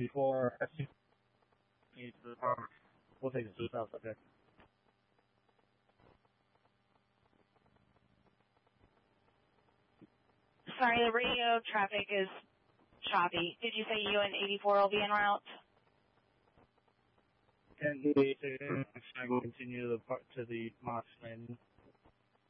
before SC to the park. We'll take it to the south subject. Sorry, the radio traffic is choppy. Did you say you and 84 will be en route? And I will continue to the Moss landing.